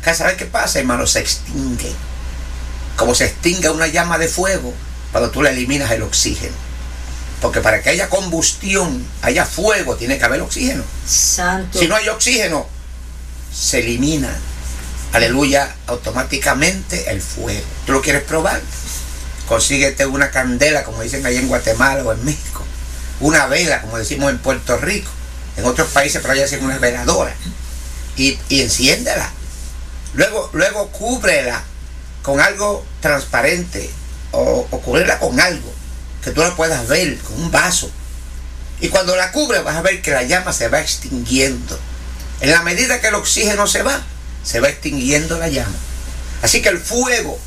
¿Sabes qué pasa, hermano? Se extingue. Como se extingue una llama de fuego cuando tú le eliminas el oxígeno. Porque para que haya combustión, haya fuego, tiene que haber oxígeno. Santo. Si no hay oxígeno, se elimina, aleluya, automáticamente el fuego. ¿Tú lo quieres probar? Consíguete una candela, como dicen ahí en Guatemala o en México. Una vela, como decimos en Puerto Rico. En otros países por allá hacen una veladora. Y enciéndela. Luego cúbrela con algo transparente o cúbrela con algo que tú la puedas ver, con un vaso. Y cuando la cubres vas a ver que la llama se va extinguiendo. En la medida que el oxígeno se va extinguiendo la llama. Así que el fuego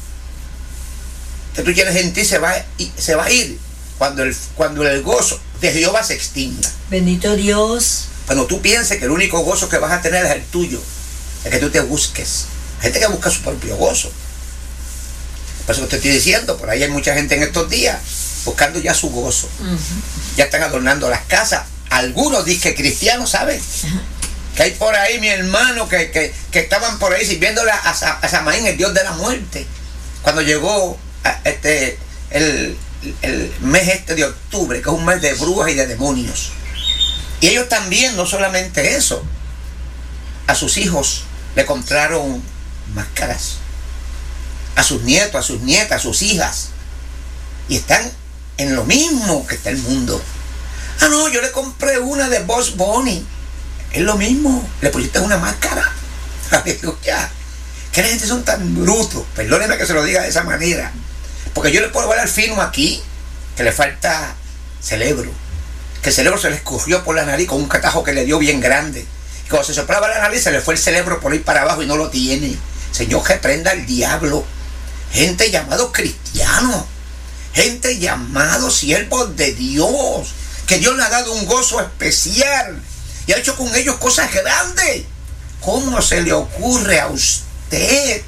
que tú tienes en ti se va a ir cuando el gozo de Jehová se extinga. Bendito Dios. Cuando tú pienses que el único gozo que vas a tener es el tuyo, es que tú te busques. Hay gente que busca su propio gozo. Por eso que te estoy diciendo, por ahí hay mucha gente en estos días buscando ya su gozo. Ya están adornando las casas. Algunos dizque cristianos, ¿sabes? Que hay por ahí, mi hermano, que estaban por ahí sirviéndole a Samaín, el dios de la muerte. Cuando llegó el mes de octubre, que es un mes de brujas y de demonios. Y ellos también, no solamente eso, a sus hijos le compraron máscaras. A sus nietos, a sus nietas, a sus hijas. Y están en lo mismo que está el mundo. Ah, no, yo le compré una de Bugs Bunny. Es lo mismo, le pusiste una máscara. Aleluya. Que la gente son tan brutos. Perdónenme que se lo diga de esa manera. Porque yo le puedo ver al fino aquí que le falta cerebro. Que el cerebro se le escurrió por la nariz con un catajo que le dio bien grande. Y cuando se soplaba la nariz se le fue el cerebro por ahí para abajo y no lo tiene. Señor, reprenda al diablo. Gente llamados cristianos. Gente llamados siervos de Dios. Que Dios le ha dado un gozo especial. Y ha hecho con ellos cosas grandes. ¿Cómo se le ocurre a usted,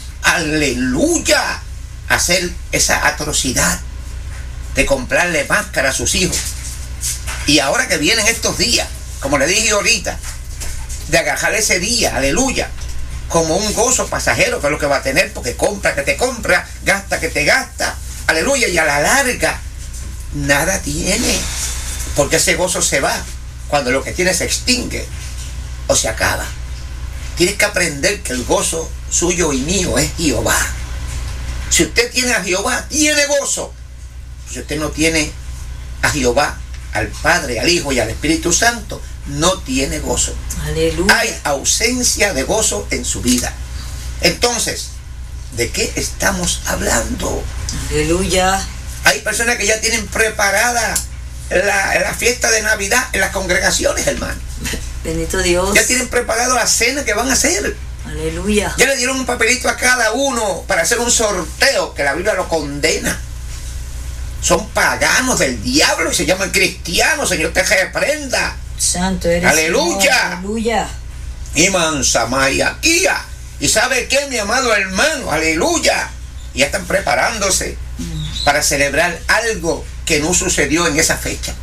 aleluya, hacer esa atrocidad de comprarle máscara a sus hijos? Y ahora que vienen estos días, como le dije ahorita, de agarrar ese día, aleluya, como un gozo pasajero, que es lo que va a tener, porque compra que te compra, gasta que te gasta, aleluya, y a la larga nada tiene, porque ese gozo se va cuando lo que tiene se extingue o se acaba. Tienes que aprender que el gozo suyo y mío es Jehová. Si usted tiene a Jehová, tiene gozo. Si usted no tiene a Jehová, al Padre, al Hijo y al Espíritu Santo, no tiene gozo. Aleluya. Hay ausencia de gozo en su vida. Entonces, ¿de qué estamos hablando? Aleluya. Hay personas que ya tienen preparada la fiesta de Navidad en las congregaciones, hermano. Bendito Dios. Ya tienen preparado la cena que van a hacer. Aleluya. Ya le dieron un papelito a cada uno para hacer un sorteo, que la Biblia lo condena. Son paganos del diablo y se llaman cristianos. Señor, te reprenda. Santo eres. Aleluya. Señor. Aleluya. Iman Samaya Kia. ¿Y sabe qué, mi amado hermano? Aleluya. Ya están preparándose para celebrar algo que no sucedió en esa fecha.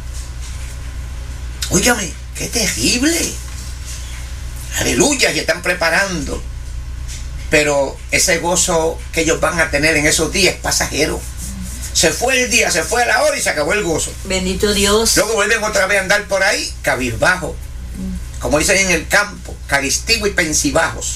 Óigame, qué terrible. Aleluya, ya están preparando. Pero ese gozo que ellos van a tener en esos días es pasajero. Se fue el día, se fue la hora y se acabó el gozo. Bendito Dios. Luego vuelven otra vez a andar por ahí, cabizbajo. Como dicen en el campo, caristigua y pensibajos.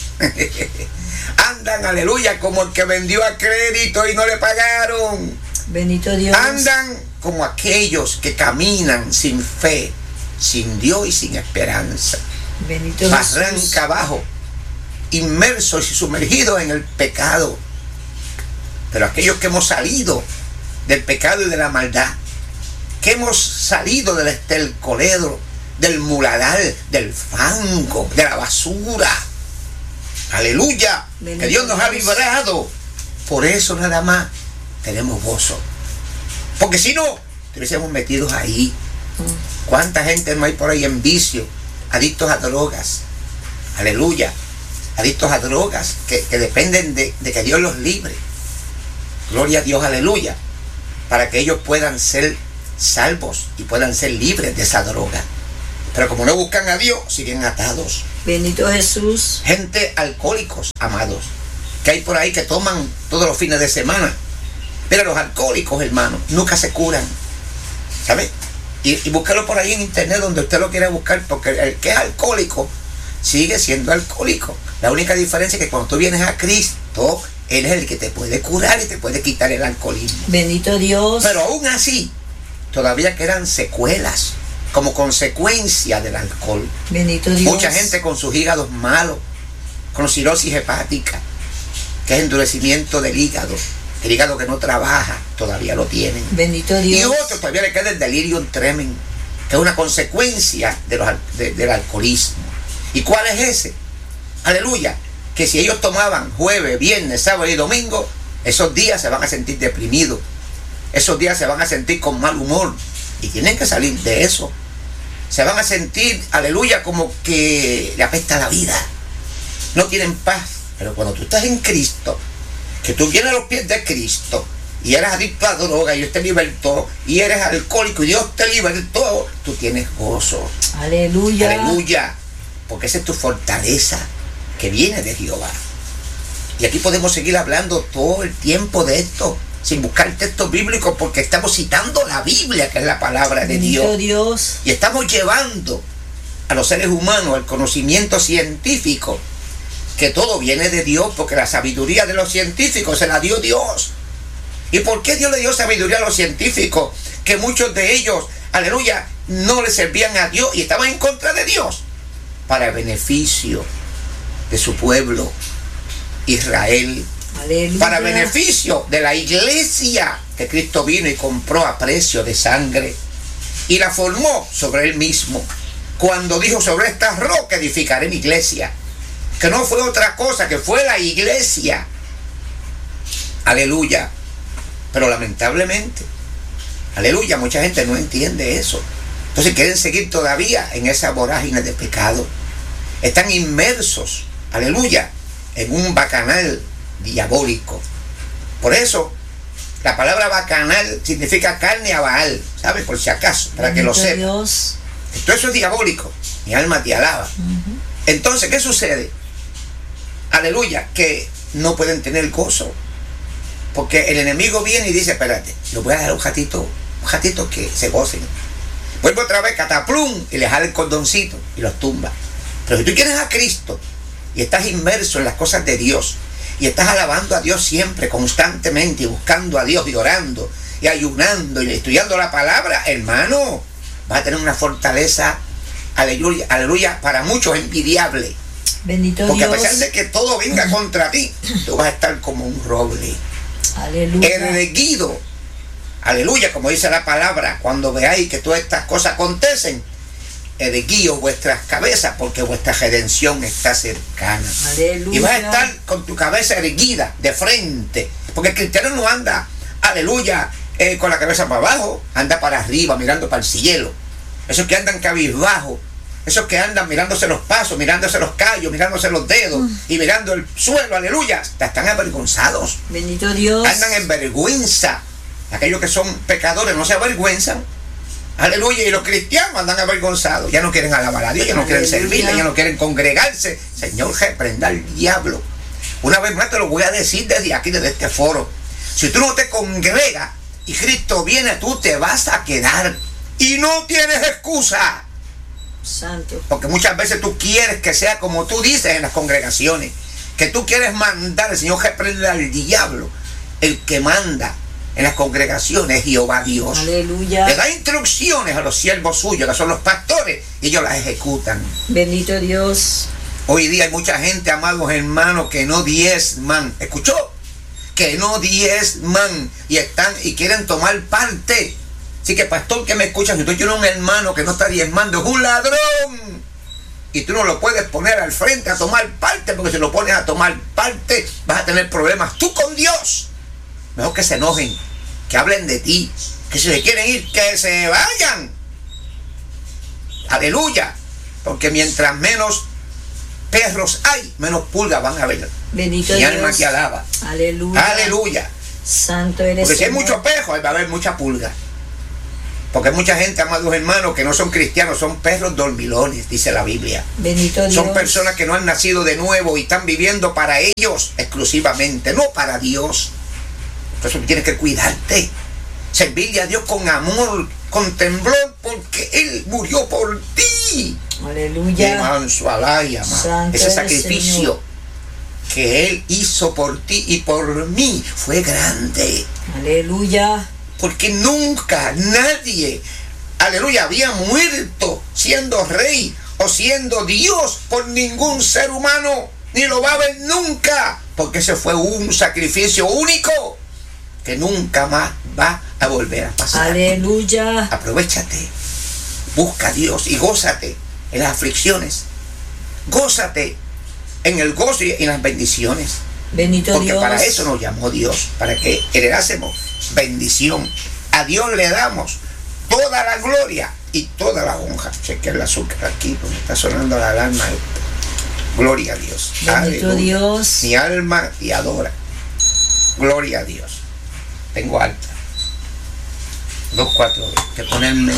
Andan, aleluya, como el que vendió a crédito y no le pagaron. Bendito Dios. Andan como aquellos que caminan sin fe, sin Dios y sin esperanza. Bendito Barranca abajo, inmersos y sumergidos en el pecado. Pero aquellos que hemos salido del pecado y de la maldad, que hemos salido del estercolero, del muladar, del fango, de la basura, aleluya, Bendito que Dios nos ha Dios. librado. Por eso nada más tenemos gozo, porque si no, estuviésemos metidos ahí. ¿Cuánta gente no hay por ahí en vicio, adictos a drogas? Aleluya, adictos a drogas que dependen de que Dios los libre. Gloria a Dios, aleluya, para que ellos puedan ser salvos y puedan ser libres de esa droga. Pero como no buscan a Dios, siguen atados. Bendito Jesús. Gente alcohólicos, amados, que hay por ahí que toman todos los fines de semana. Pero los alcohólicos, hermanos, nunca se curan, ¿sabe? Y búsquelo por ahí en internet donde usted lo quiera buscar, porque el que es alcohólico sigue siendo alcohólico. La única diferencia es que cuando tú vienes a Cristo, Él es el que te puede curar y te puede quitar el alcoholismo. Bendito Dios. Pero aún así, todavía quedan secuelas como consecuencia del alcohol. Bendito Dios. Mucha gente con sus hígados malos, con cirrosis hepática, que es endurecimiento del hígado. El hígado que no trabaja, todavía lo tienen. Bendito Dios. Y otros todavía le queda el delirium tremens, que es una consecuencia del alcoholismo. ¿Y cuál es ese? Aleluya. Que si ellos tomaban jueves, viernes, sábado y domingo, esos días se van a sentir deprimidos. Esos días se van a sentir con mal humor. Y tienen que salir de eso. Se van a sentir, aleluya, como que le apesta la vida. No tienen paz. Pero cuando tú estás en Cristo, que tú vienes a los pies de Cristo y eres adicto a droga y Dios te libertó, y eres alcohólico y Dios te libertó, tú tienes gozo. Aleluya. Aleluya. Porque esa es tu fortaleza que viene de Jehová. Y aquí podemos seguir hablando todo el tiempo de esto, sin buscar textos bíblicos, porque estamos citando la Biblia, que es la palabra de Bendito Dios. Dios. Y estamos llevando a los seres humanos el conocimiento científico, que todo viene de Dios, porque la sabiduría de los científicos se la dio Dios. ¿Y por qué Dios le dio sabiduría a los científicos? Que muchos de ellos, aleluya, no le servían a Dios y estaban en contra de Dios, para el beneficio de su pueblo, Israel. Aleluya. Para beneficio de la iglesia que Cristo vino y compró a precio de sangre y la formó sobre Él mismo, cuando dijo: sobre esta roca edificaré mi iglesia, que no fue otra cosa, que fue la iglesia. Aleluya. Pero lamentablemente, aleluya, mucha gente no entiende eso. Entonces quieren seguir todavía en esa vorágine de pecado. Están inmersos, aleluya, en un bacanal diabólico. Por eso la palabra bacanal significa carne a Baal, ¿sabes? Por si acaso, para que lo sepa. Dios. Todo eso es diabólico. Mi alma te alaba. Entonces, ¿qué sucede? Aleluya, que no pueden tener gozo, porque el enemigo viene y dice: espérate, les voy a dar un ratito que se gocen. Vuelve otra vez, cataplum, y les jala el cordoncito y los tumba. Pero si tú quieres a Cristo y estás inmerso en las cosas de Dios y estás alabando a Dios siempre, constantemente, y buscando a Dios y orando y ayunando y estudiando la palabra, hermano, vas a tener una fortaleza, aleluya, aleluya, para muchos envidiable. Bendito Porque Dios. a pesar de que todo venga contra ti, tú vas a estar como un roble, Aleluya. erguido. Aleluya, como dice la palabra: cuando veáis que todas estas cosas acontecen, erguíos vuestras cabezas, porque vuestra redención está cercana. Aleluya. Y vas a estar con tu cabeza erguida, de frente. Porque el cristiano no anda, aleluya, con la cabeza para abajo, anda para arriba, mirando para el cielo. Esos que andan cabizbajo, esos que andan mirándose los pasos, mirándose los callos, mirándose los dedos y mirando el suelo, aleluya, están avergonzados. Bendito Dios. Andan en vergüenza. Aquellos que son pecadores no se avergüenzan. Aleluya. Y los cristianos andan avergonzados. Ya no quieren alabar a Dios, ya no quieren servirle, ya no quieren congregarse. Señor, reprenda al diablo. Una vez más te lo voy a decir desde aquí, desde este foro. Si tú no te congregas y Cristo viene, tú te vas a quedar. Y no tienes excusa. Santo. Porque muchas veces tú quieres que sea como tú dices en las congregaciones, que tú quieres mandar. El Señor reprende al diablo. El que manda en las congregaciones es Jehová Dios. Aleluya. Le da instrucciones a los siervos suyos, que son los pastores, y ellos las ejecutan. Bendito Dios. Hoy día hay mucha gente, amados hermanos, que no diezman. ¿Escuchó? Que no diezman y quieren tomar parte. Así que, pastor, que me escuchas, si tú tienes un hermano que no está diezmando, es un ladrón. Y tú no lo puedes poner al frente a tomar parte, porque si lo pones a tomar parte, vas a tener problemas tú con Dios. Mejor que se enojen, que hablen de ti, que si se quieren ir, que se vayan. Aleluya. Porque mientras menos perros hay, menos pulgas van a haber. Bendito Mi Dios. alma te alaba. Aleluya. Aleluya. Santo eres. Porque si hay Señor. mucho pejo, va a haber mucha pulga. Porque hay mucha gente, amados hermanos, que no son cristianos, son perros dormilones, dice la Biblia. Bendito Dios. Son personas que no han nacido de nuevo y están viviendo para ellos exclusivamente, no para Dios. Por eso tienes que cuidarte, servirle a Dios con amor, con temblor, porque Él murió por ti. Aleluya. Ese sacrificio que Él hizo por ti y por mí fue grande. Aleluya. Porque nunca nadie, aleluya, había muerto siendo rey o siendo Dios por ningún ser humano, ni lo va a ver nunca, porque ese fue un sacrificio único que nunca más va a volver a pasar. Aleluya. Aprovechate, busca a Dios y gózate en las aflicciones, gózate en el gozo y en las bendiciones. Bendito Porque Dios. para eso nos llamó Dios, para que heredásemos bendición. A Dios le damos toda la gloria y toda la honra. Cheque el azúcar aquí, porque está sonando la alarma esta. Gloria a Dios. Bendito Aleluya. Dios. Mi alma te adora. Gloria a Dios. Tengo alta. 2:4. Que ponerme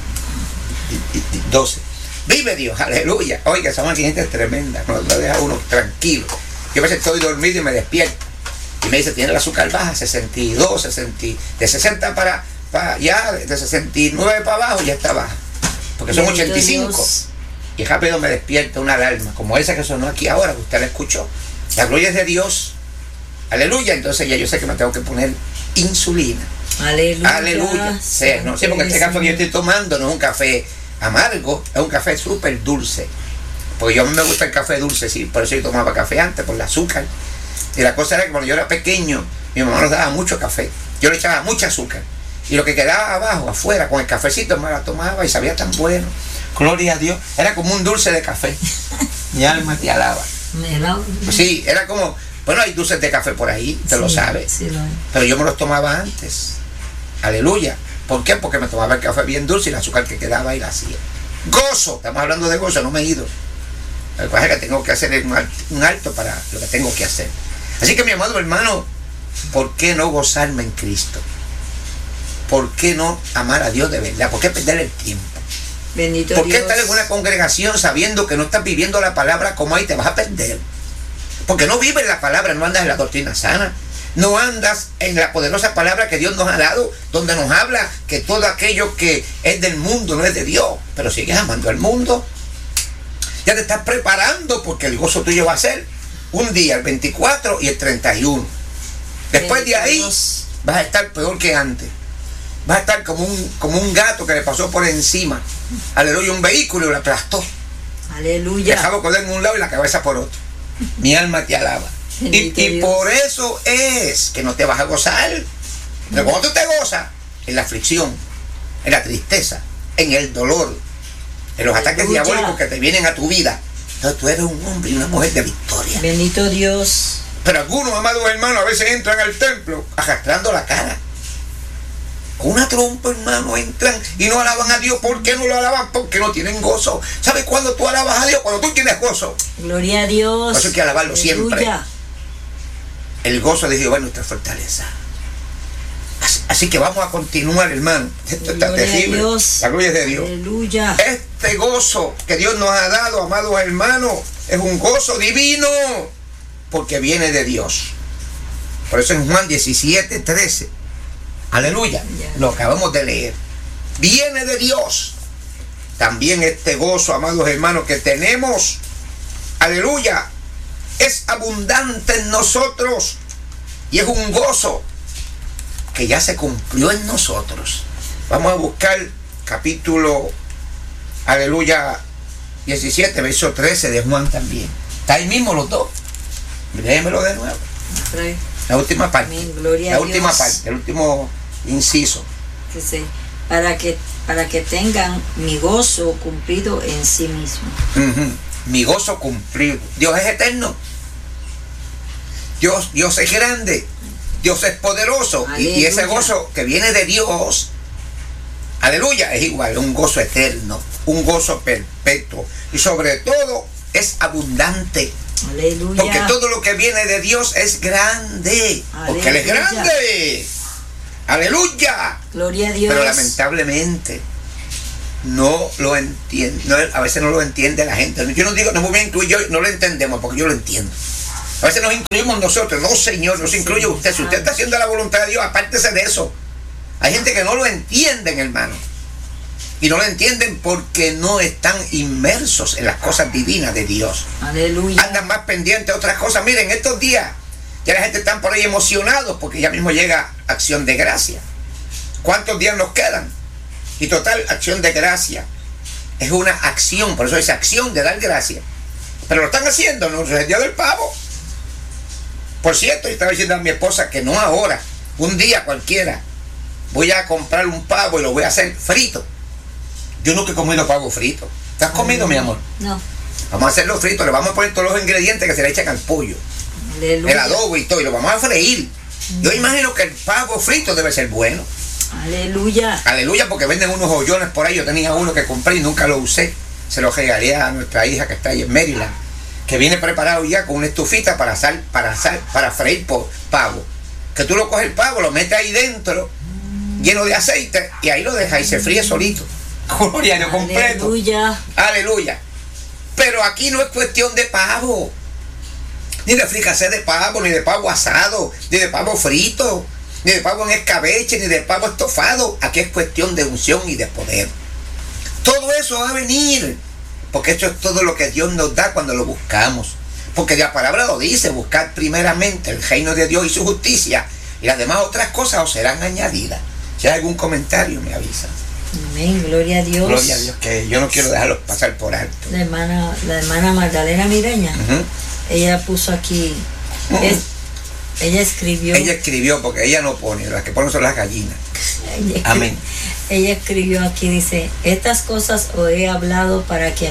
12. Vive Dios, aleluya. Oiga, esa maquinita es tremenda. Nos la deja uno tranquilo. Yo a veces estoy dormido y me despierto. Y me dice, tiene el azúcar baja, 62, 60, de 60 para ya, de 69 para abajo ya está baja. Porque son Bendito 85. Dios. Y rápido me despierta una alarma, como esa que sonó aquí ahora, que usted la escuchó. La gloria es de Dios. Aleluya. Entonces ya yo sé que me tengo que poner insulina. Aleluya. Aleluya. Sí, porque este café que yo estoy tomando no es un café amargo, es un café súper dulce. Porque yo a mí me gusta el café dulce, sí, por eso yo tomaba café antes, por el azúcar. Y la cosa era que cuando yo era pequeño, mi mamá nos daba mucho café. Yo le echaba mucho azúcar. Y lo que quedaba abajo, afuera, con el cafecito, me la tomaba y sabía tan bueno. Gloria a Dios. Era como un dulce de café. Mi alma te alaba. Sí, era como, bueno, hay dulces de café por ahí, te lo sabes. Sí, lo hay. Pero yo me los tomaba antes. Aleluya. ¿Por qué? Porque me tomaba el café bien dulce y el azúcar que quedaba y la hacía. Gozo. Estamos hablando de gozo, no me he ido. Lo que pasa es que tengo que hacer un alto para lo que tengo que hacer. Así que mi amado hermano, ¿por qué no gozarme en Cristo? ¿Por qué no amar a Dios de verdad? ¿Por qué perder el tiempo? Bendito ¿Por qué Dios. estar en una congregación sabiendo que no estás viviendo la palabra como ahí te vas a perder? Porque no vives la palabra, no andas en la doctrina sana. No andas en la poderosa palabra que Dios nos ha dado, donde nos habla que todo aquello que es del mundo no es de Dios. Pero sigues amando al mundo. Ya te estás preparando porque el gozo tuyo va a ser un día, el 24 y el 31. Después de ahí vas a estar peor que antes. Vas a estar como un gato que le pasó por encima. Aleluya, un vehículo y lo aplastó. Aleluya. Dejaba correr en un lado y la cabeza por otro. Mi alma te alaba. Y por eso es que no te vas a gozar. Pero cuando tú te gozas, en la aflicción, en la tristeza, en el dolor, en los ataques diabólicos que te vienen a tu vida, entonces tú eres un hombre y una mujer de victoria. Bendito Dios. Pero algunos, amados hermanos, a veces entran al templo arrastrando la cara. Con una trompa, hermano, entran y no alaban a Dios. ¿Por qué no lo alaban? Porque no tienen gozo. ¿Sabes cuándo tú alabas a Dios? Cuando tú tienes gozo. Gloria a Dios. Por eso hay que alabarlo siempre. Aleluya. El gozo de Jehová es nuestra fortaleza. Así que vamos a continuar, hermano. Esto está terrible. La gloria es de Dios. Aleluya. Este gozo que Dios nos ha dado, amados hermanos, es un gozo divino, porque viene de Dios. Por eso en Juan 17:13, aleluya, lo acabamos de leer. Viene de Dios. También este gozo, amados hermanos, que tenemos, aleluya, es abundante en nosotros. Y es un gozo que ya se cumplió en nosotros. Vamos a buscar capítulo, aleluya, 17, verso 13 de Juan también. Está ahí mismo los dos. Léemelo de nuevo. La última parte. Amén, gloria la a última Dios. parte, el último inciso. Sí. Para que tengan mi gozo cumplido en sí mismo. Mi gozo cumplido. Dios es eterno. Dios es grande. Dios es poderoso. Y ese gozo que viene de Dios, aleluya, es igual, un gozo eterno, un gozo perpetuo. Y sobre todo es abundante. Aleluya. Porque todo lo que viene de Dios es grande. Porque Él es grande. ¡Aleluya! Gloria a Dios. Pero lamentablemente no lo entiende, a veces no lo entiende la gente. Yo no digo, no muy bien, tú y yo no lo entendemos, porque yo lo entiendo. A veces nos incluimos nosotros. No, Señor, no se incluye usted. Si usted está haciendo la voluntad de Dios, apártese de eso. Hay gente que no lo entienden, hermano. Y no lo entienden porque no están inmersos en las cosas divinas de Dios. Aleluya. Andan más pendientes de otras cosas. Miren, estos días ya la gente está por ahí emocionados porque ya mismo llega Acción de Gracia. ¿Cuántos días nos quedan? Y total, Acción de Gracia es una acción, por eso es acción de dar gracia. Pero lo están haciendo, no es el día del pavo. Por cierto, yo estaba diciendo a mi esposa que no ahora, un día cualquiera, voy a comprar un pavo y lo voy a hacer frito. Yo nunca he comido pavo frito. ¿Te has comido, mi amor? No. Vamos a hacerlo frito, le vamos a poner todos los ingredientes que se le echan al pollo. Aleluya. El adobo y todo, y lo vamos a freír. Yo imagino que el pavo frito debe ser bueno. Aleluya. Aleluya, porque venden unos hoyones por ahí. Yo tenía uno que compré y nunca lo usé. Se lo regalé a nuestra hija que está ahí en Maryland, que viene preparado ya con una estufita para freír pavo. Que tú lo coges el pavo, lo metes ahí dentro, lleno de aceite, y ahí lo dejas y se fríe solito. Gloria, yo completo. Aleluya. Aleluya. Pero aquí no es cuestión de pavo, ni de fricasé de pavo, ni de pavo asado, ni de pavo frito, ni de pavo en escabeche, ni de pavo estofado. Aquí es cuestión de unción y de poder. Todo eso va a venir, porque eso es todo lo que Dios nos da cuando lo buscamos. Porque la palabra lo dice: buscad primeramente el reino de Dios y su justicia, y las demás otras cosas os serán añadidas. Si hay algún comentario, me avisa. Amén, gloria a Dios. Gloria a Dios, que yo no quiero dejarlos pasar por alto. La hermana Magdalena Miraña, ella puso aquí, ella escribió, porque ella no pone, las que ponen son las gallinas. Amén. Ella escribió aquí, dice: estas cosas os he hablado para que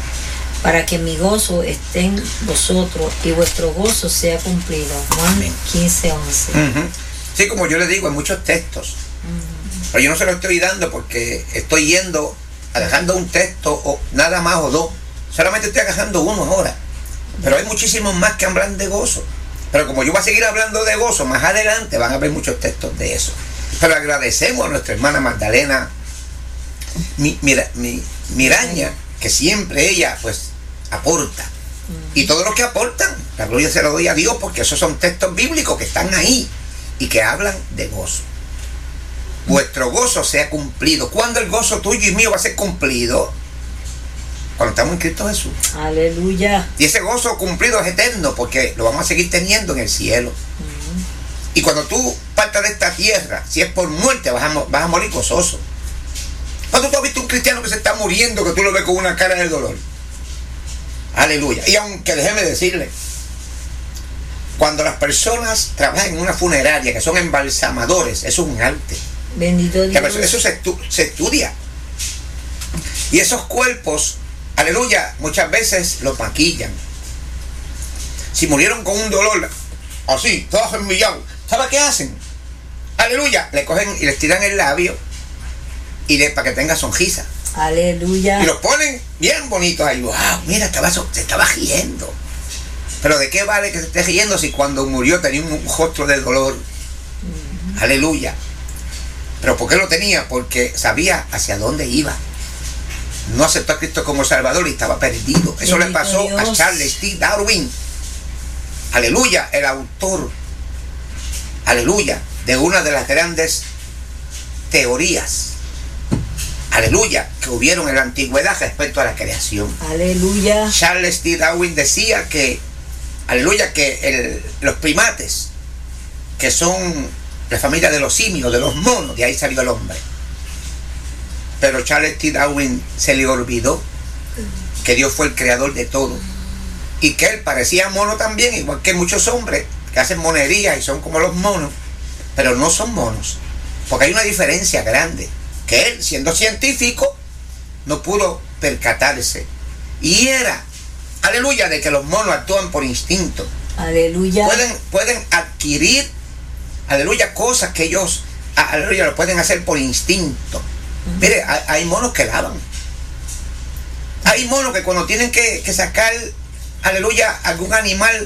mi gozo esté en vosotros y vuestro gozo sea cumplido. Juan 15:11. Sí, como yo le digo, hay muchos textos. Pero yo no se lo estoy dando porque estoy yendo, dejando un texto, o nada más o dos. Solamente estoy agarrando uno ahora. Pero hay muchísimos más que hablan de gozo. Pero como yo voy a seguir hablando de gozo, más adelante van a haber muchos textos de eso. Pero agradecemos a nuestra hermana Magdalena Miraña, que siempre ella pues aporta. Y todos los que aportan, la gloria se la doy a Dios, porque esos son textos bíblicos que están ahí y que hablan de gozo. Vuestro gozo sea cumplido. ¿Cuándo el gozo tuyo y mío va a ser cumplido? Cuando estamos en Cristo Jesús. Aleluya. Y ese gozo cumplido es eterno, porque lo vamos a seguir teniendo en el cielo. Y cuando tú partas de esta tierra, si es por muerte, vas a morir gozoso. ¿Cuándo tú has visto un cristiano que se está muriendo, que tú lo ves con una cara de dolor? Aleluya. Y aunque déjeme decirle, cuando las personas trabajan en una funeraria, que son embalsamadores, eso es un arte. Bendito Dios. Eso se estudia. Y esos cuerpos, aleluya, muchas veces los maquillan. Si murieron con un dolor así, todos envillados, ¿sabe qué hacen? Aleluya, le cogen y les tiran el labio para que tenga sonrisa. Aleluya. Y los ponen bien bonitos ahí. Wow, mira, se estaba riendo. Pero ¿de qué vale que se esté riendo si cuando murió tenía un rostro de dolor? Aleluya. ¿Pero por qué lo tenía? Porque sabía hacia dónde iba. No aceptó a Cristo como Salvador y estaba perdido. Eso le pasó a Charles T. Darwin. Aleluya, el autor, aleluya, de una de las grandes teorías, aleluya, que hubieron en la antigüedad respecto a la creación. Aleluya. Charles T. Darwin decía que, aleluya, que los primates, que son la familia de los simios, de los monos, de ahí salió el hombre. Pero Charles T. Darwin se le olvidó que Dios fue el creador de todo. Y que él parecía mono también, igual que muchos hombres que hacen monerías y son como los monos, pero no son monos. Porque hay una diferencia grande, que él, siendo científico, no pudo percatarse. Y era, aleluya, de que los monos actúan por instinto. Aleluya. Pueden adquirir, aleluya, cosas que ellos, aleluya, lo pueden hacer por instinto. Mire, hay monos que lavan. Hay monos que cuando tienen que sacar, aleluya, algún animal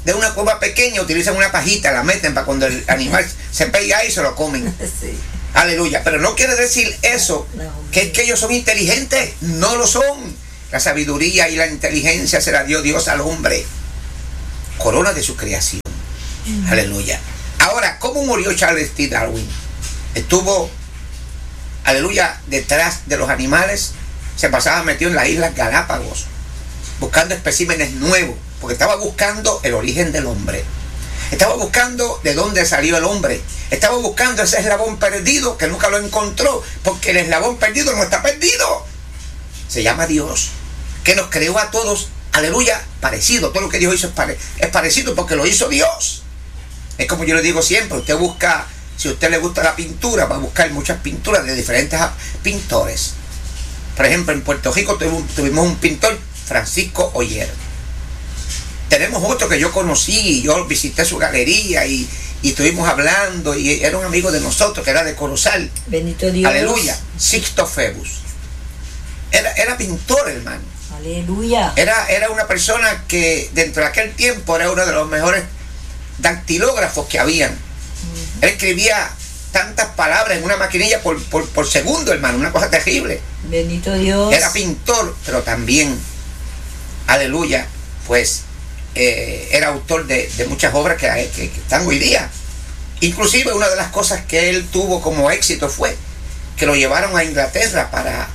de una cueva pequeña utilizan una pajita, la meten para cuando el animal se pega ahí y se lo comen. Sí. Aleluya. Pero no quiere decir eso, que es que ellos son inteligentes. No lo son. La sabiduría y la inteligencia se la dio Dios al hombre. Corona de su creación. Aleluya. Ahora, ¿cómo murió Charles T. Darwin? Estuvo, aleluya, detrás de los animales. Se pasaba metido en las Islas Galápagos, buscando especímenes nuevos, porque estaba buscando el origen del hombre. Estaba buscando de dónde salió el hombre. Estaba buscando ese eslabón perdido que nunca lo encontró, porque el eslabón perdido no está perdido. Se llama Dios, que nos creó a todos, aleluya, parecido. Todo lo que Dios hizo es parecido porque lo hizo Dios. Es como yo le digo siempre, usted busca, si a usted le gusta la pintura, va a buscar muchas pinturas de diferentes pintores. Por ejemplo, en Puerto Rico tuvimos un pintor, Francisco Oller. Tenemos otro que yo conocí, yo visité su galería y estuvimos hablando, y era un amigo de nosotros, que era de Corozal. Bendito Dios. Aleluya. Sixto Febus. Era pintor, hermano. Aleluya. Era una persona que dentro de aquel tiempo era uno de los mejores dactilógrafos que habían. Él escribía tantas palabras en una maquinilla por segundo, hermano, una cosa terrible. Bendito Dios. Era pintor, pero también, aleluya, pues era autor de muchas obras que están hoy día. Inclusive una de las cosas que él tuvo como éxito fue que lo llevaron a Inglaterra para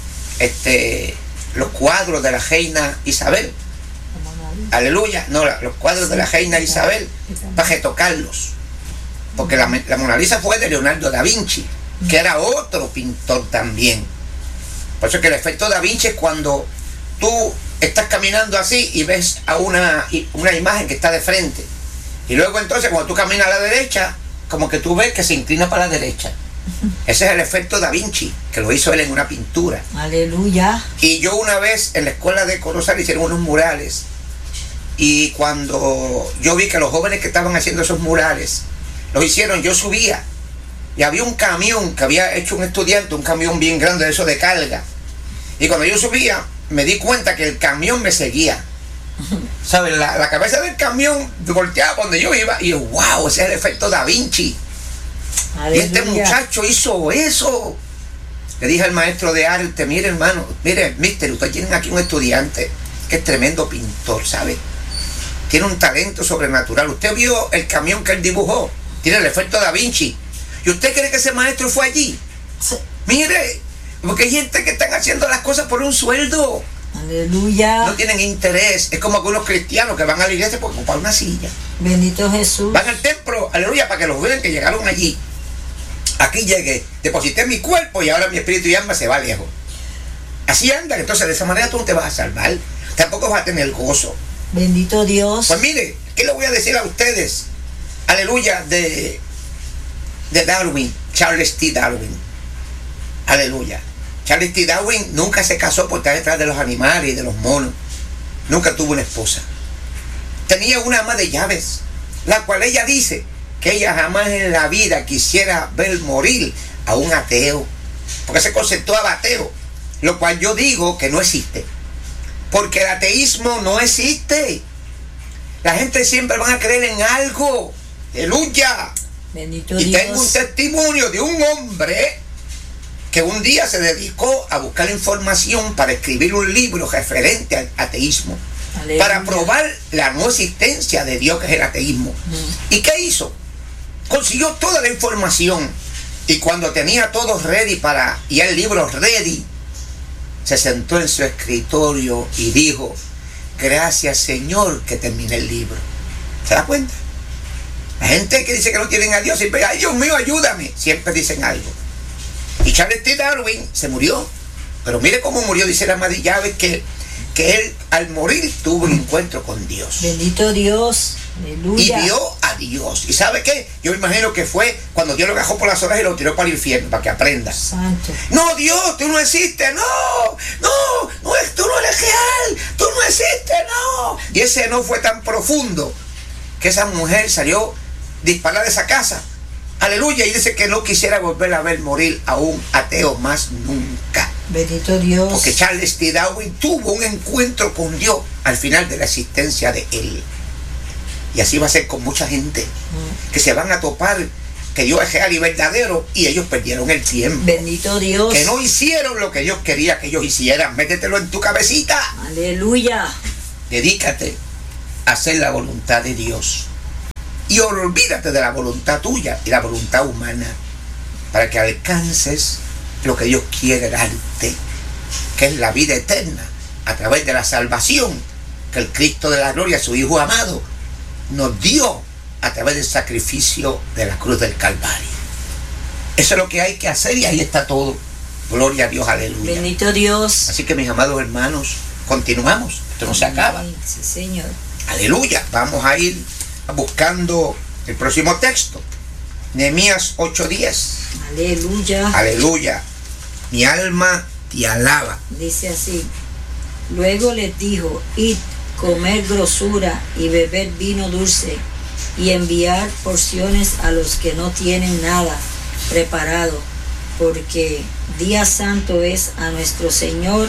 los cuadros de la reina Isabel. Aleluya. No, los cuadros de la reina Isabel, para retocarlos. Porque la Mona Lisa fue de Leonardo da Vinci, que era otro pintor también. Por eso que el efecto da Vinci es cuando tú estás caminando así y ves a una imagen que está de frente. Y luego entonces cuando tú caminas a la derecha, como que tú ves que se inclina para la derecha. Ese es el efecto da Vinci, que lo hizo él en una pintura. Aleluya. Y yo una vez en la escuela de Corozal hicieron unos murales. Y cuando yo vi que los jóvenes que estaban haciendo esos murales los hicieron, yo subía y había un camión que había hecho un estudiante, un camión bien grande de eso de carga. Y cuando yo subía, me di cuenta que el camión me seguía. ¿Sabes? La cabeza del camión volteaba donde yo iba y yo, wow, ese es el efecto da Vinci. Aleluya. Y este muchacho hizo eso. Le dije al maestro de arte, mire hermano, mire, mister, ustedes tienen aquí un estudiante que es tremendo pintor, ¿sabe? Tiene un talento sobrenatural. Usted vio el camión que él dibujó, tiene el efecto da Vinci. ¿Y usted cree que ese maestro fue allí? Sí. Mire, porque hay gente que están haciendo las cosas por un sueldo. Aleluya. No tienen interés. Es como algunos cristianos que van a la iglesia por ocupar una silla. Bendito Jesús. Van al templo, aleluya, para que los vean que llegaron allí. Aquí llegué, deposité mi cuerpo y ahora mi espíritu y alma se va lejos. Así andan. Entonces de esa manera tú no te vas a salvar. Tampoco vas a tener gozo. Bendito Dios. Pues mire, ¿qué le voy a decir a ustedes? Aleluya, de Darwin, Charles T. Darwin. Aleluya. Charles T. Darwin nunca se casó por estar detrás de los animales y de los monos. Nunca tuvo una esposa. Tenía una ama de llaves, la cual ella dice que ella jamás en la vida quisiera ver morir a un ateo, porque se conceptuaba ateo, lo cual yo digo que no existe, porque el ateísmo no existe. La gente siempre va a creer en algo. ¡Aleluya! Bendito y Dios. tengo un testimonio de un hombre que un día se dedicó a buscar información para escribir un libro referente al ateísmo. Aleluya. Para probar la no existencia de Dios, que es el ateísmo. ¿Y qué hizo? Consiguió toda la información, y cuando tenía todo ready y el libro ready, se sentó en su escritorio y dijo: gracias Señor que terminé el libro. ¿Se da cuenta? La gente que dice que no tienen a Dios siempre: ay Dios mío, ayúdame, siempre dicen algo. Y Charles T. Darwin se murió, pero mire cómo murió. Dice la ama de llaves que él al morir tuvo un encuentro con Dios. Bendito Dios. Aleluya. Y vio a Dios. ¿Y sabe qué? Yo me imagino que fue cuando Dios lo agarró por las orejas y lo tiró para el infierno, para que aprenda. Santo. No, Dios, tú no existes, no, tú no eres real, tú no existes, no. Y ese no fue tan profundo que esa mujer salió disparada de esa casa. Aleluya. Y dice que no quisiera volver a ver morir a un ateo más nunca. Bendito Dios. Porque Charles T. Darwin tuvo un encuentro con Dios al final de la existencia de él. Y así va a ser con mucha gente que se van a topar que Dios es real y verdadero y ellos perdieron el tiempo. Bendito Dios. Que no hicieron lo que Dios quería que ellos hicieran. Métetelo en tu cabecita. Aleluya. Dedícate a hacer la voluntad de Dios. Y olvídate de la voluntad tuya y la voluntad humana para que alcances lo que Dios quiere darte, que es la vida eterna a través de la salvación que el Cristo de la gloria, su Hijo amado, nos dio a través del sacrificio de la cruz del Calvario. Eso es lo que hay que hacer y ahí está todo. Gloria a Dios, aleluya. Bendito Dios. Así que mis amados hermanos, continuamos. Esto no se acaba. Sí, Señor. Aleluya. Vamos a ir buscando el próximo texto. Nehemías 8:10. Aleluya. Aleluya. Mi alma te alaba. Dice así. Luego les dijo, id, comer grosura y beber vino dulce y enviar porciones a los que no tienen nada preparado, porque día santo es a nuestro Señor.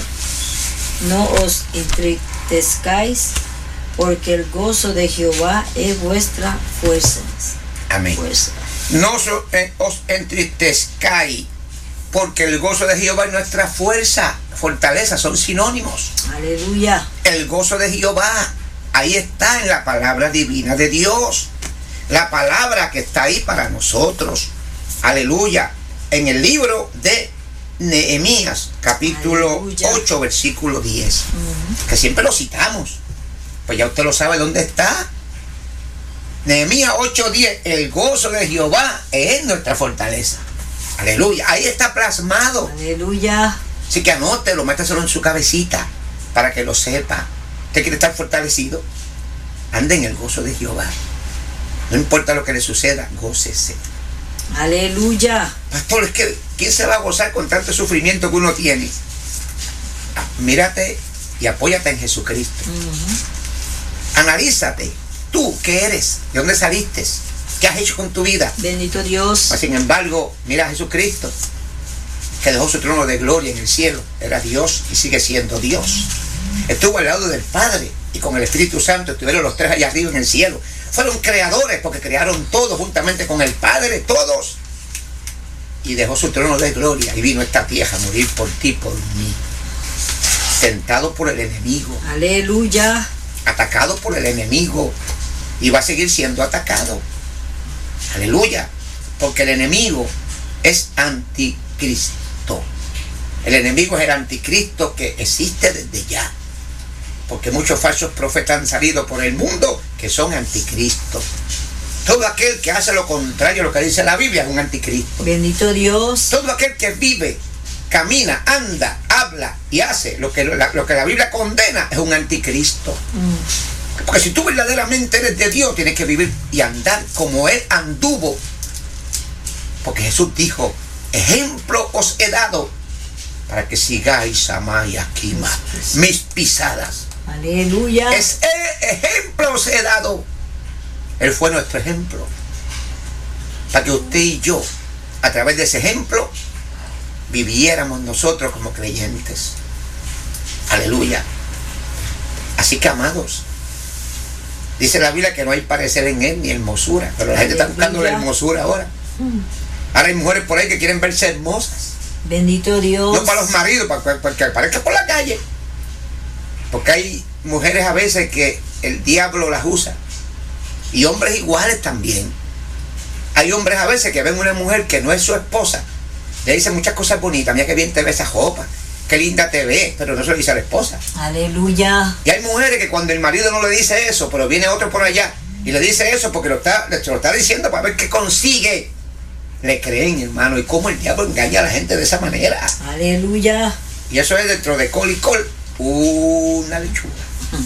No os entristezcáis, porque el gozo de Jehová es vuestra fuerza. Amén. Fuerza. No os entristezcáis, porque el gozo de Jehová es nuestra fuerza. Fortaleza son sinónimos. Aleluya. El gozo de Jehová, ahí está en la palabra divina de Dios. La palabra que está ahí para nosotros. Aleluya. En el libro de Nehemías, capítulo Aleluya. 8, versículo 10. Que siempre lo citamos. Pues ya usted lo sabe dónde está. Nehemías 8:10. El gozo de Jehová es nuestra fortaleza. Aleluya. Ahí está plasmado. Aleluya. Así que anótelo, métaselo en su cabecita para que lo sepa. Usted quiere estar fortalecido. Ande en el gozo de Jehová. No importa lo que le suceda, gócese. Aleluya. Pastor, es que ¿quién se va a gozar con tanto sufrimiento que uno tiene? Mírate y apóyate en Jesucristo. Analízate. Tú, ¿qué eres? ¿De dónde saliste? ¿Qué has hecho con tu vida? Bendito Dios. Pues, sin embargo, mira a Jesucristo, que dejó su trono de gloria en el cielo. Era Dios y sigue siendo Dios. Estuvo al lado del Padre y con el Espíritu Santo estuvieron los tres allá arriba en el cielo. Fueron creadores porque crearon todo juntamente con el Padre, todos. Y dejó su trono de gloria y vino a esta tierra a morir por ti, por mí. Tentado por el enemigo. Aleluya. Atacado por el enemigo. Y va a seguir siendo atacado. Aleluya. Porque el enemigo es anticristo. El enemigo es el anticristo que existe desde ya. Porque muchos falsos profetas han salido por el mundo que son anticristos. Todo aquel que hace lo contrario a lo que dice la Biblia es un anticristo. Bendito Dios. Todo aquel que vive, camina, anda, habla y hace lo que la Biblia condena es un anticristo. Porque si tú verdaderamente eres de Dios, tienes que vivir y andar como Él anduvo. Porque Jesús dijo, ejemplo os he dado para que sigáis y aquí mis pisadas. Aleluya. Es el ejemplo os he dado. Él fue nuestro ejemplo. Para que usted y yo, a través de ese ejemplo, viviéramos nosotros como creyentes. Aleluya. Así que, amados, dice la Biblia que no hay parecer en Él ni hermosura. Pero la gente está buscando la hermosura ahora. Ahora hay mujeres por ahí que quieren verse hermosas. Bendito Dios. No para los maridos, para que aparezca por la calle. Porque hay mujeres a veces que el diablo las usa. Y hombres iguales también. Hay hombres a veces que ven una mujer que no es su esposa. Le dicen muchas cosas bonitas. Mira qué bien te ve esa ropa. Qué linda te ve. Pero no se lo dice a la esposa. Aleluya. Y hay mujeres que cuando el marido no le dice eso, pero viene otro por allá y le dice eso porque se lo está diciendo para ver qué consigue. Le creen, hermano. Y cómo el diablo engaña a la gente de esa manera. Aleluya. Y eso es dentro de col y col. Una lechuga.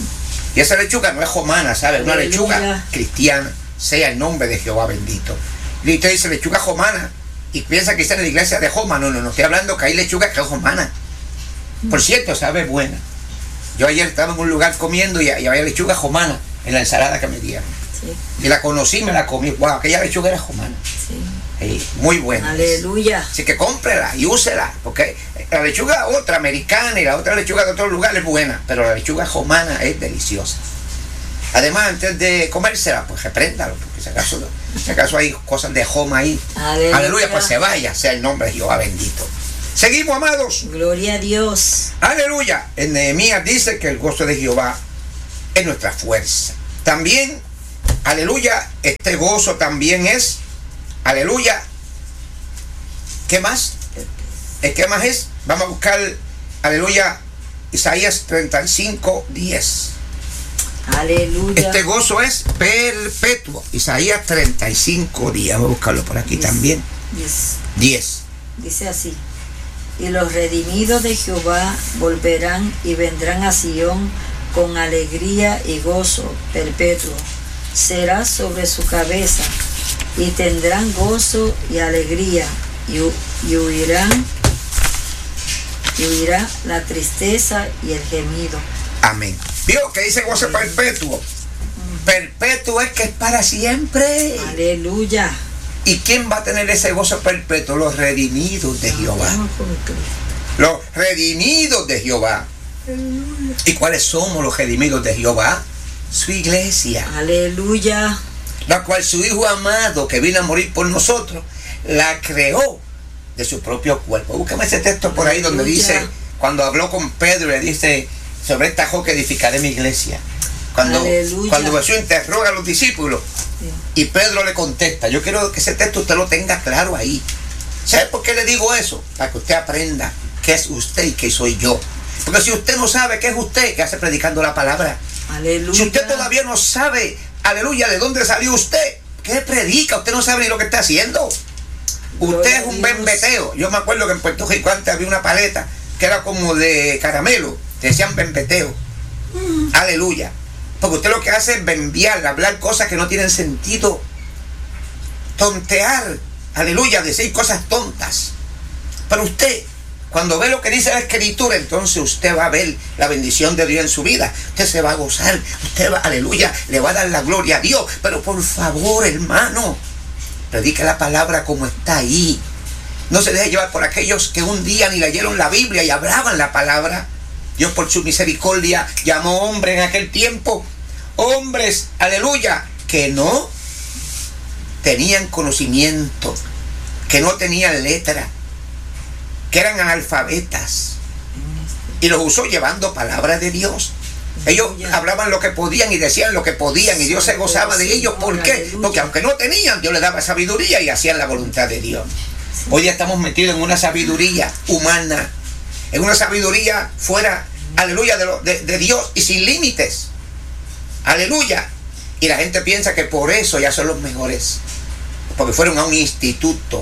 Y esa lechuga no es romana, ¿sabes? Una lechuga cristiana. Sea el nombre de Jehová bendito. Y usted dice lechuga romana y piensa que está en la iglesia de Roma. No, estoy hablando que hay lechuga que es romana. Por cierto, sabe buena. Yo ayer estaba en un lugar comiendo y había lechuga romana en la ensalada que me dieron. Sí. Y la conocí, me la comí. Wow, aquella lechuga era romana. Sí. Muy buena. Aleluya. Así que cómprela y úsela, porque la lechuga otra americana y la otra lechuga de otro lugar es buena, pero la lechuga romana es deliciosa. Además, antes de comérsela, pues repréndalo, porque si acaso hay cosas de Joma ahí. Aleluya, pues se vaya, sea el nombre de Jehová bendito. Seguimos, amados. Gloria a Dios. Aleluya. En Nehemías dice que el gozo de Jehová es nuestra fuerza. También, aleluya, este gozo también es, aleluya. ¿Qué más? ¿Qué más es? Vamos a buscar, aleluya, Isaías 35:10. Aleluya. Este gozo es perpetuo. Isaías 35:10. Vamos a buscarlo por aquí también. 10. Dice así: y los redimidos de Jehová volverán y vendrán a Sión con alegría y gozo perpetuo. Será sobre su cabeza, y tendrán gozo y alegría, y huirá la tristeza y el gemido. Amén. ¿Vio que dice gozo perpetuo? Perpetuo es que es para siempre. Aleluya. ¿Y quién va a tener ese gozo perpetuo? Los redimidos de Jehová. Los redimidos de Jehová. ¿Y cuáles somos los redimidos de Jehová? Su iglesia. Aleluya. La cual su Hijo amado, que vino a morir por nosotros, la creó de su propio cuerpo. Búscame ese texto por ahí donde dice, cuando habló con Pedro, le dice, sobre esta roca edificaré mi iglesia. Cuando Jesús interroga a los discípulos, y Pedro le contesta. Yo quiero que ese texto usted lo tenga claro ahí. ¿Sabe por qué le digo eso? Para que usted aprenda qué es usted y qué soy yo. Porque si usted no sabe qué es usted, ¿qué hace predicando la palabra? Aleluya. Si usted todavía no sabe, aleluya, de dónde salió usted, ¿qué predica? Usted no sabe ni lo que está haciendo. Usted es un bembeteo. Yo me acuerdo que en Puerto Rico antes había una paleta que era como de caramelo, que decían bembeteo. Aleluya. Porque usted lo que hace es bembear, hablar cosas que no tienen sentido, tontear, aleluya, decir cosas tontas. Pero usted, cuando ve lo que dice la Escritura, entonces usted va a ver la bendición de Dios en su vida. Usted se va a gozar, usted va, aleluya, le va a dar la gloria a Dios. Pero por favor, hermano, predique la palabra como está ahí. No se deje llevar por aquellos que un día ni leyeron la Biblia y hablaban la palabra. Dios por su misericordia llamó hombres en aquel tiempo, hombres, aleluya, que no tenían conocimiento, que no tenían letra, que eran analfabetas, y los usó llevando palabras de Dios. Ellos hablaban lo que podían y decían lo que podían, y Dios se gozaba de ellos. ¿Por qué? Porque aunque no tenían, Dios les daba sabiduría y hacían la voluntad de Dios. Hoy día estamos metidos en una sabiduría humana, en una sabiduría fuera, aleluya, de Dios y sin límites. Aleluya. Y la gente piensa que por eso ya son los mejores, porque fueron a un instituto.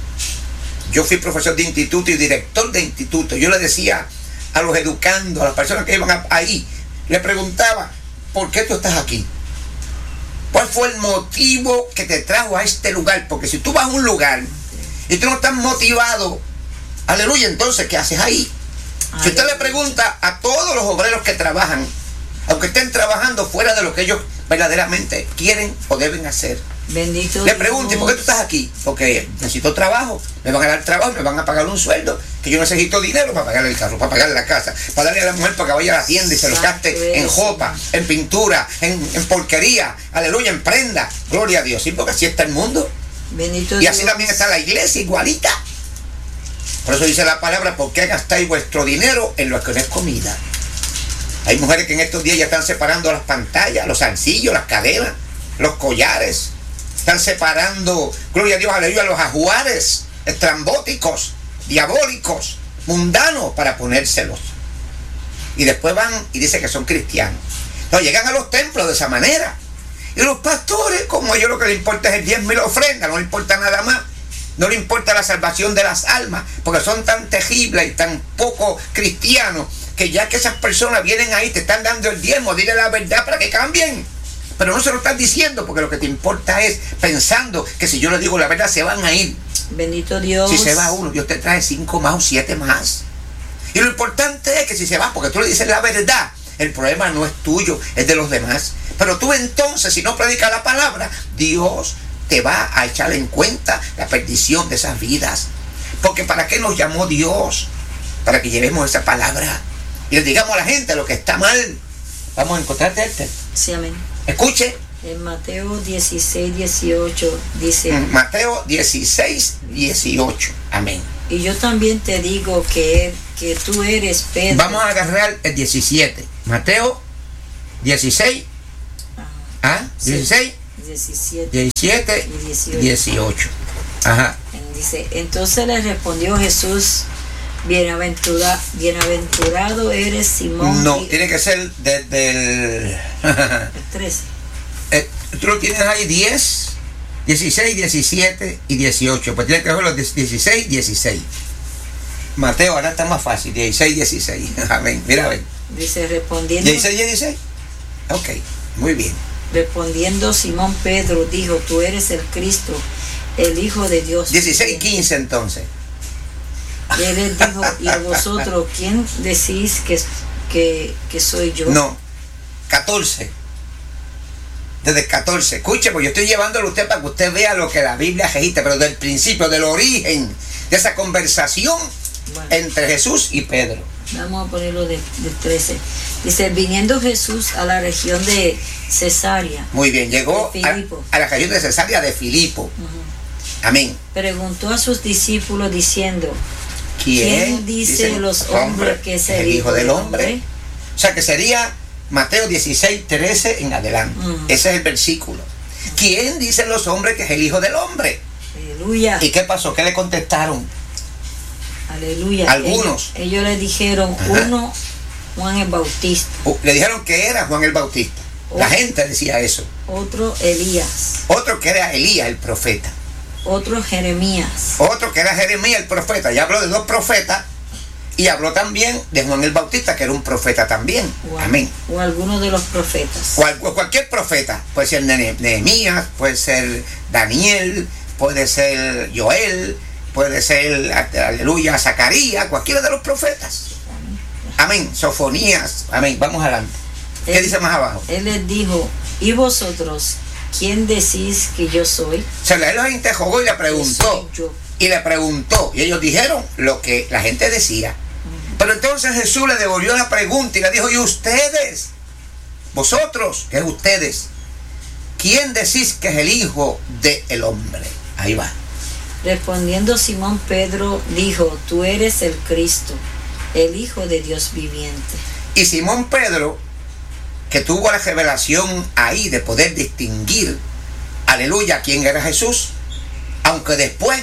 Yo fui profesor de instituto y director de instituto. Yo le decía a los educandos, a las personas que iban ahí, le preguntaba, ¿por qué tú estás aquí? ¿Cuál fue el motivo que te trajo a este lugar? Porque si tú vas a un lugar y tú no estás motivado, aleluya, entonces, ¿qué haces ahí? Si usted le pregunta a todos los obreros que trabajan, aunque estén trabajando fuera de lo que ellos verdaderamente quieren o deben hacer, bendito le pregunte, ¿por qué tú estás aquí? Porque necesito trabajo, me van a dar trabajo, me van a pagar un sueldo, que yo necesito dinero para pagar el carro, para pagar la casa, para darle a la mujer para que vaya a la tienda y se lo gaste en ropa, en pintura, en porquería, aleluya, en prenda, gloria a Dios. Sí, porque así está el mundo. Bendito y así Dios. También está la iglesia igualita. Por eso dice la palabra, ¿por qué gastáis vuestro dinero en lo que no es comida? Hay mujeres que en estos días ya están separando las pantallas, los zancillos, las cadenas, los collares. Están separando, gloria a Dios, aleluya, los ajuares estrambóticos, diabólicos, mundanos, para ponérselos. Y después van y dicen que son cristianos. Entonces llegan a los templos de esa manera. Y los pastores, como a ellos lo que les importa es el diezmo y la ofrenda, no les importa nada más. No le importa la salvación de las almas, porque son tan terribles y tan poco cristianos, que ya que esas personas vienen ahí, te están dando el diezmo, dile la verdad para que cambien. Pero no se lo están diciendo, porque lo que te importa es pensando que si yo les digo la verdad se van a ir. Bendito Dios. Si se va uno, Dios te trae 5 más o 7 más. Y lo importante es que si se va, porque tú le dices la verdad, el problema no es tuyo, es de los demás. Pero tú entonces, si no predicas la palabra, Dios te va a echar en cuenta la perdición de esas vidas. Porque ¿para qué nos llamó Dios? Para que llevemos esa palabra y le digamos a la gente lo que está mal. Vamos a encontrarte este. Sí, amén. Escuche. En Mateo 16, 18 dice. Mateo 16, 18. Amén. Y yo también te digo que tú eres Pedro. Vamos a agarrar el 17. Mateo 16. ¿Ah? 16. 17 y 18. Ajá. Dice, entonces le respondió Jesús, bienaventurado eres Simón. No, tiene que ser desde el 13. Tú lo tienes ahí 10, 16, 17 y 18. Pues tiene que ser los 16, 16. Mateo, ahora está más fácil, 16, 16. Amén. Mira, ven. Dice, respondiendo. 16, 16. Ok, muy bien. Respondiendo Simón Pedro dijo, tú eres el Cristo, el Hijo de Dios. 16, 15 entonces. Y él les dijo, ¿y a vosotros quién decís que soy yo? No, 14. Desde 14. Escuche, pues yo estoy llevándolo a usted para que usted vea lo que la Biblia registra, pero del principio, del origen de esa conversación entre Jesús y Pedro. Vamos a ponerlo del 13. Dice, viniendo Jesús a la región de Cesarea. Muy bien, llegó a la región de Cesarea de Filipo. Amén. Preguntó a sus discípulos diciendo, ¿quién dice los hombres que es el Hijo del Hombre? O sea que sería Mateo 16, 13 en adelante. Ese es el versículo. ¿Quién dice los hombres que es el Hijo del Hombre? Aleluya. ¿Y qué pasó? ¿Qué le contestaron? Aleluya. Algunos. Ellos le dijeron, uno, Juan el Bautista. Le dijeron que era Juan el Bautista. La gente decía eso. Otro, Elías. Otro que era Elías, el profeta. Otro, Jeremías. Otro que era Jeremías, el profeta. Ya habló de 2 profetas. Y habló también de Juan el Bautista, que era un profeta también. Amén. O alguno de los profetas. Cualquier profeta. Puede ser Nehemías, puede ser Daniel, puede ser Joel, puede ser, aleluya, Zacarías, cualquiera de los profetas. Amén. Sofonías. Amén. Vamos adelante. ¿Qué dice más abajo? Él les dijo, ¿y vosotros quién decís que yo soy? O sea, él los interrogó y le preguntó. Y le preguntó. Y ellos dijeron lo que la gente decía. Pero entonces Jesús le devolvió la pregunta y le dijo, ¿y ustedes? Vosotros, ¿qué es ustedes? ¿Quién decís que es el Hijo del Hombre? Ahí va. Respondiendo Simón Pedro dijo, tú eres el Cristo, el Hijo de Dios viviente. Y Simón Pedro, que tuvo la revelación ahí de poder distinguir, aleluya, quién era Jesús, aunque después,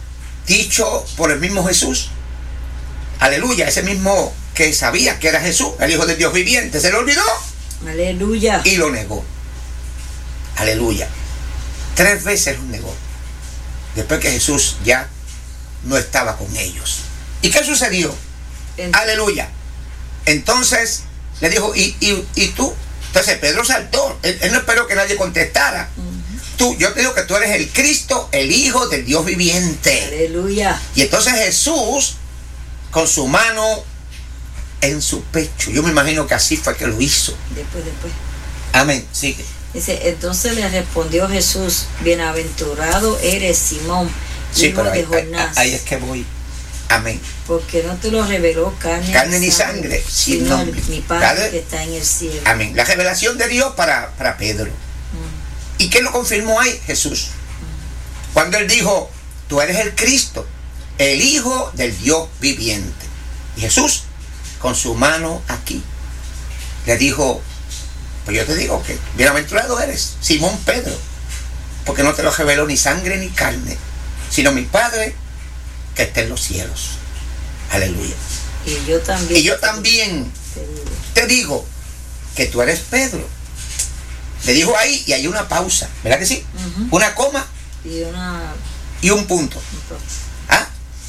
dicho por el mismo Jesús, aleluya, ese mismo que sabía que era Jesús, el Hijo de Dios viviente, se le olvidó. Aleluya. Y lo negó. Aleluya. 3 veces lo negó. Después que Jesús ya no estaba con ellos. ¿Y qué sucedió? Aleluya. Entonces le dijo, ¿y tú? Entonces Pedro saltó. Él no esperó que nadie contestara. Yo te digo que tú eres el Cristo, el Hijo del Dios viviente. Aleluya. Y entonces Jesús, con su mano en su pecho, yo me imagino que así fue que lo hizo. Después. Amén. Sigue. Dice, entonces le respondió Jesús, bienaventurado eres Simón, hijo de Jonás. Ahí es que voy. Amén. Porque no te lo reveló carne ni sangre, sino mi Padre que está en el cielo. Amén. La revelación de Dios para Pedro. ¿Y quién lo confirmó ahí? Jesús. Cuando él dijo, tú eres el Cristo, el Hijo del Dios viviente. Y Jesús, con su mano aquí, le dijo, pues yo te digo que bienaventurado eres, Simón Pedro, porque no te lo reveló ni sangre ni carne, sino mi Padre que está en los cielos. Aleluya. Y yo también te digo que tú eres Pedro. Le dijo ahí y hay una pausa, ¿verdad que sí? Una coma y un punto. ¿Ah?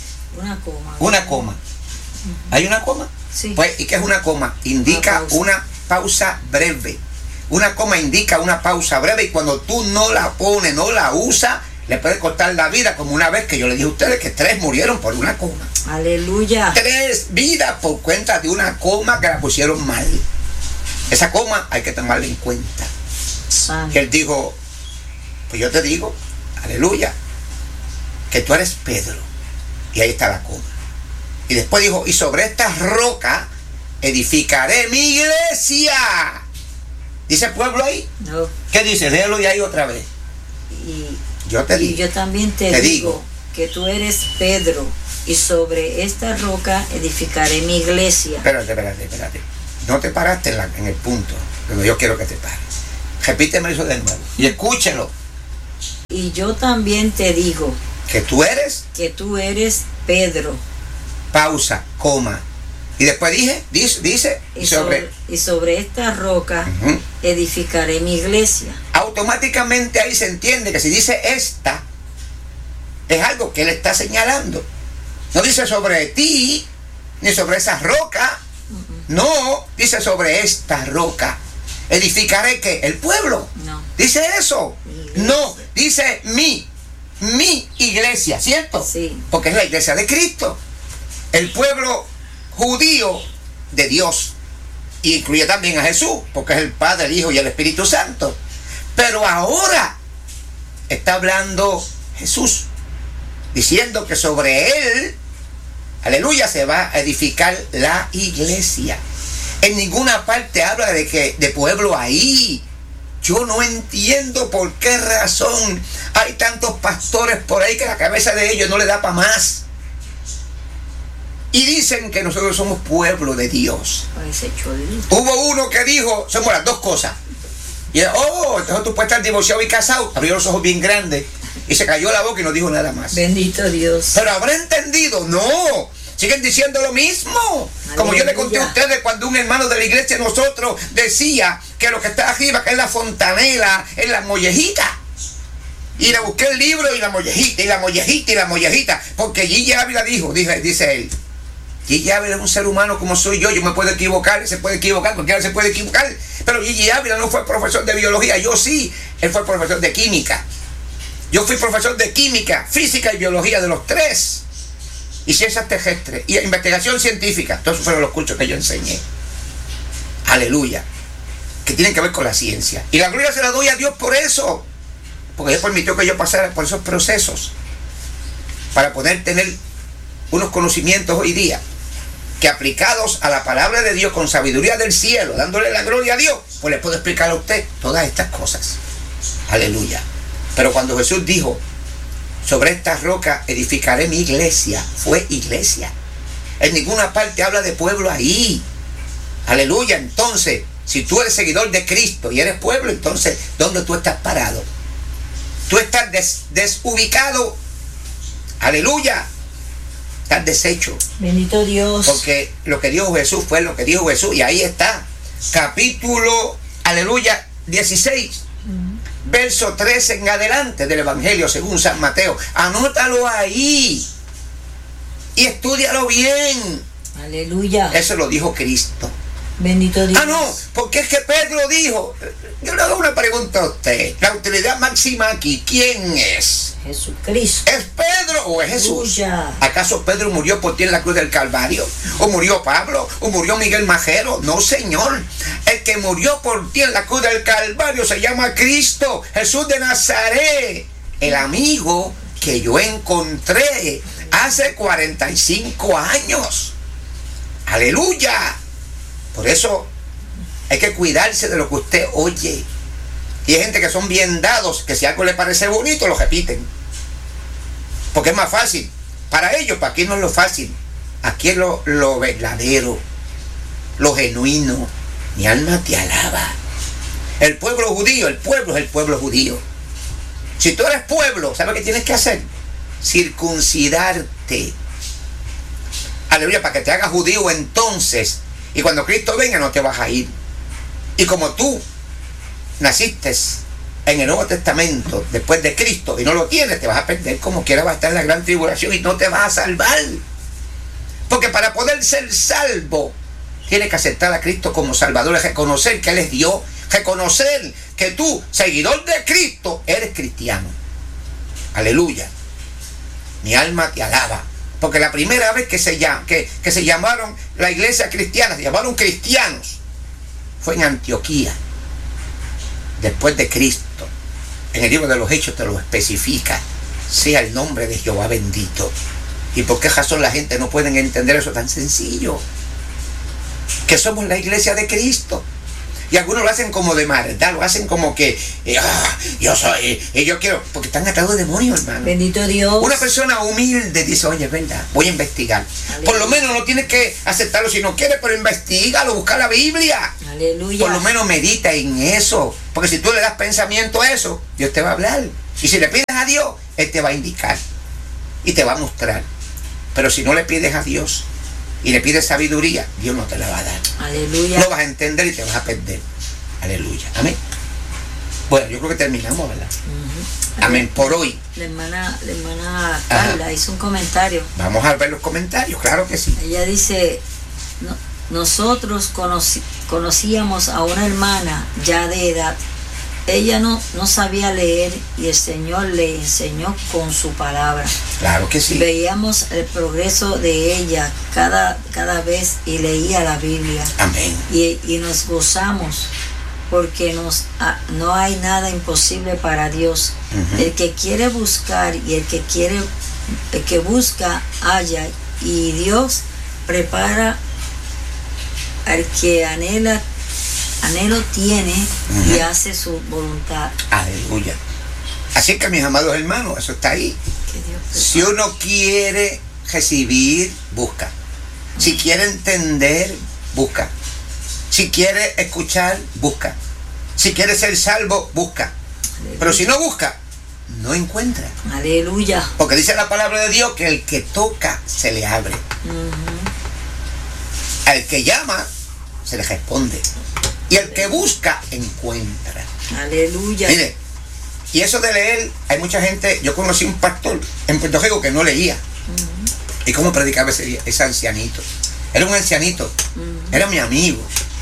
Una coma. ¿Hay una coma? Sí. Pues, ¿y qué es una coma? Indica una pausa breve. Una coma indica una pausa breve y cuando tú no la pones, no la usas, le puede costar la vida, como una vez que yo le dije a ustedes que 3 murieron por una coma. Aleluya. 3 vidas por cuenta de una coma que la pusieron mal. Esa coma hay que tomarla en cuenta. Que él dijo, pues yo te digo, aleluya, que tú eres Pedro. Y ahí está la coma. Y después dijo, y sobre esta roca edificaré mi iglesia. ¿Dice pueblo ahí? No. ¿Qué dice? Léelo de ahí otra vez. Y yo también te digo que tú eres Pedro, y sobre esta roca edificaré mi iglesia. Espérate. No te paraste en el punto donde yo quiero que te pares. Repíteme eso de nuevo y escúchelo. Y yo también te digo que tú eres Pedro. Pausa, coma. Y después dice y sobre esta roca edificaré mi iglesia. Automáticamente ahí se entiende que si dice esta, es algo que él está señalando. No dice sobre ti, ni sobre esa roca. No, dice sobre esta roca. ¿Edificaré qué? ¿El pueblo? No. ¿Dice eso? No, dice mi iglesia, ¿cierto? Sí. Porque es la iglesia de Cristo. El pueblo judío de Dios. Y incluye también a Jesús, porque es el Padre, el Hijo y el Espíritu Santo. Pero ahora está hablando Jesús, diciendo que sobre él, aleluya, se va a edificar la iglesia. En ninguna parte habla de pueblo ahí. Yo no entiendo por qué razón hay tantos pastores por ahí que la cabeza de ellos no le da para más. Y dicen que nosotros somos pueblo de Dios. Hubo uno que dijo, somos las dos cosas. Y entonces tú puedes estar divorciado y casado. Abrió los ojos bien grandes y se cayó la boca y no dijo nada más. Bendito Dios. Pero habrá entendido, no. Siguen diciendo lo mismo. Aleluya. Como yo le conté a ustedes cuando un hermano de la iglesia de nosotros decía que lo que está arriba, que es la fontanela, es la mollejita. Y le busqué el libro y la mollejita, y la mollejita, y la mollejita. Porque Gigi Ávila dice él. Gigi Ávila es un ser humano como soy yo me puedo equivocar, él se puede equivocar, cualquiera se puede equivocar. Pero Gigi Ávila no fue profesor de biología, yo sí. Él fue profesor de química. Yo fui profesor de química, física y biología, de los tres. Y ciencias terrestres, y investigación científica. Todos fueron los cursos que yo enseñé. Aleluya. Que tienen que ver con la ciencia. Y la gloria se la doy a Dios por eso. Porque Dios permitió que yo pasara por esos procesos. Para poder tener unos conocimientos hoy día, que aplicados a la palabra de Dios con sabiduría del cielo, dándole la gloria a Dios, pues le puedo explicar a usted todas estas cosas. Aleluya. Pero cuando Jesús dijo, sobre esta roca edificaré mi iglesia, fue iglesia. En ninguna parte habla de pueblo ahí. Aleluya. Entonces, si tú eres seguidor de Cristo y eres pueblo, entonces, ¿dónde tú estás parado? Tú estás desubicado. Aleluya. Estás deshecho. Bendito Dios. Porque lo que dijo Jesús fue lo que dijo Jesús. Y ahí está. Capítulo, aleluya, 16. Verso 13 en adelante del Evangelio según San Mateo. Anótalo ahí. Y estúdialo bien. Aleluya. Eso lo dijo Cristo. Bendito Dios. No, porque es que Pedro dijo. Yo le hago una pregunta a usted. La autoridad máxima aquí, ¿quién es? Jesucristo. ¿Es Pedro o es Jesús? Aleluya. ¿Acaso Pedro murió por ti en la cruz del Calvario? ¿O murió Pablo? ¿O murió Miguel Majero? No, Señor. El que murió por ti en la cruz del Calvario se llama Cristo, Jesús de Nazaret, el amigo que yo encontré hace 45 años. Aleluya. Por eso hay que cuidarse de lo que usted oye. Y hay gente que son bien dados, que si algo le parece bonito, lo repiten. Porque es más fácil. Para ellos, para aquí no es lo fácil. Aquí es lo verdadero, lo genuino. Mi alma te alaba. El pueblo judío, el pueblo es el pueblo judío. Si tú eres pueblo, ¿sabes qué tienes que hacer? Circuncidarte. Aleluya, para que te hagas judío entonces. Y cuando Cristo venga no te vas a ir. Y como tú naciste en el Nuevo Testamento después de Cristo y no lo tienes, te vas a perder. Como quiera vas a estar en la gran tribulación y no te vas a salvar. Porque para poder ser salvo tienes que aceptar a Cristo como Salvador, reconocer que Él es Dios, reconocer que tú, seguidor de Cristo, eres cristiano. Aleluya. Mi alma te alaba. Porque la primera vez que se llamaron la iglesia cristiana, se llamaron cristianos, fue en Antioquía, después de Cristo. En el libro de los Hechos te lo especifica. Sea el nombre de Jehová bendito. ¿Y por qué razón la gente no puede entender eso tan sencillo? Que somos la iglesia de Cristo. Y algunos lo hacen como de maldad, lo hacen como que yo soy, yo quiero, porque están atados de demonios, hermano. Bendito Dios. Una persona humilde dice, oye, es verdad, voy a investigar. Aleluya. Por lo menos no tienes que aceptarlo si no quieres, pero investigalo, busca la Biblia. Aleluya. Por lo menos medita en eso, porque si tú le das pensamiento a eso, Dios te va a hablar. Y si le pides a Dios, Él te va a indicar y te va a mostrar. Pero si no le pides a Dios y le pides sabiduría, Dios no te la va a dar. Aleluya. No vas a entender y te vas a perder. Aleluya. Amén. Bueno, yo creo que terminamos, ¿verdad? Amén. Por hoy. La hermana Carla hizo un comentario. Vamos a ver los comentarios, claro que sí. Ella dice, nosotros conocíamos a una hermana ya de edad. Ella no sabía leer y el Señor le enseñó con su palabra. Claro que sí. Veíamos el progreso de ella cada vez y leía la Biblia. Amén. Y nos gozamos porque no hay nada imposible para Dios. El que quiere buscar y el que busca halla, y Dios prepara al que anhelo tiene y hace su voluntad. Aleluya. Así que, mis amados hermanos, eso está ahí. Si uno quiere recibir, busca. Si quiere entender, busca. Si quiere escuchar, busca. Si quiere ser salvo, busca. Aleluya. Pero si no busca, no encuentra. Aleluya. Porque dice la palabra de Dios que el que toca se le abre. Al que llama se le responde. Y el que busca, encuentra. Aleluya. Mire, y eso de leer, hay mucha gente, yo conocí un pastor en Puerto Rico que no leía. ¿Y cómo predicaba ese ancianito? Era un ancianito, era mi amigo.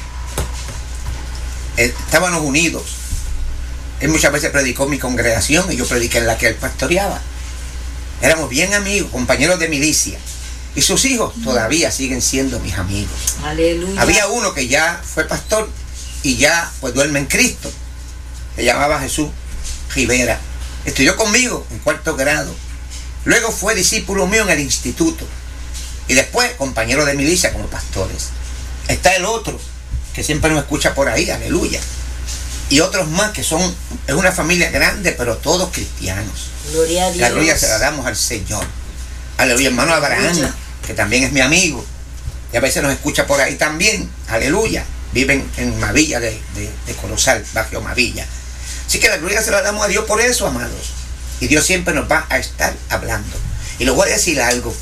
Estábamos unidos. Él muchas veces predicó en mi congregación y yo prediqué en la que él pastoreaba. Éramos bien amigos, compañeros de milicia. Y sus hijos todavía siguen siendo mis amigos. Aleluya. Había uno que ya fue pastor y ya pues duerme en Cristo. Se llamaba Jesús Rivera. Estudió conmigo en 4º grado. Luego fue discípulo mío en el instituto. Y después compañero de milicia como pastores. Está el otro, que siempre nos escucha por ahí, aleluya. Y otros más que es una familia grande, pero todos cristianos. Gloria a Dios. La gloria se la damos al Señor. Aleluya, hermano Abraham, que también es mi amigo. Y a veces nos escucha por ahí también, aleluya. Viven en Mavilla de Corozal, barrio Mavilla. Así que la gloria se la damos a Dios por eso, amados. Y Dios siempre nos va a estar hablando. Y les voy a decir algo.